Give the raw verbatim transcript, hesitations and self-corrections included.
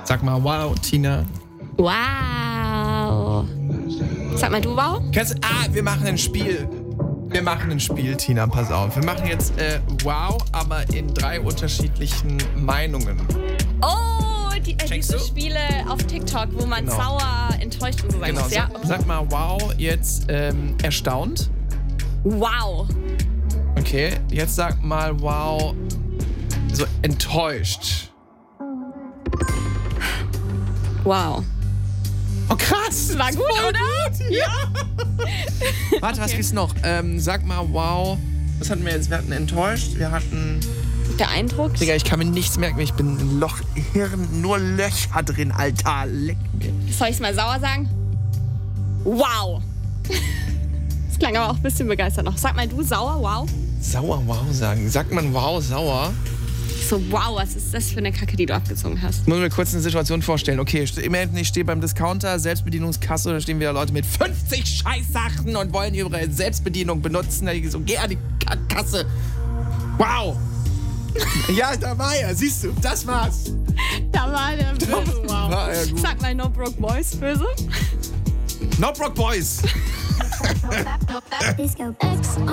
Sag mal wow, Tina. Wow. Sag mal du wow. Kannst, ah, wir machen ein Spiel. Wir machen ein Spiel, Tina, pass auf. Wir machen jetzt äh, wow, aber in drei unterschiedlichen Meinungen. Oh, die, äh, diese du? Spiele auf TikTok, wo man Genau. sauer, enttäuscht und so sagen Genau, muss. Ja? sag, sag mal wow, jetzt ähm, erstaunt. Wow. Okay, jetzt sag mal wow, so enttäuscht. Wow. Oh krass! War gut, Voll oder? Gut, ja! Warte, was gibt's noch? Ähm, sag mal wow. Was hatten wir jetzt? Wir hatten enttäuscht, wir hatten... Beeindruckt. Digga, ich kann mir nichts merken. Ich bin ein Loch, Hirn, nur Löcher drin, Alter. Leck mir. Soll ich's mal sauer sagen? Wow. Das klang aber auch ein bisschen begeistert noch. Sag mal du sauer, wow. Sauer wow sagen. Sagt man wow, sauer? So, wow, was ist das für eine Kacke, die du abgezogen hast? Ich muss mir kurz eine Situation vorstellen. Okay, immerhin, ich stehe beim Discounter, Selbstbedienungskasse, da stehen wieder Leute mit fünfzig Scheißsachen und wollen ihre Selbstbedienung benutzen. Da ich so, geh an die K- Kasse. Wow. Ja, da war er, siehst du, das war's. Da war der böse, wow. War er gut. Sag mal No Broke Boys böse. No Broke Boys. Disco X.